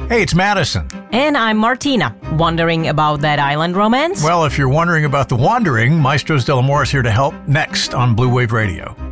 Hey, it's Madison. And I'm Martina. Wondering about that island romance? Well, if you're wondering about the wandering, Maestros de l'Amor is here to help next on Blue Wave Radio.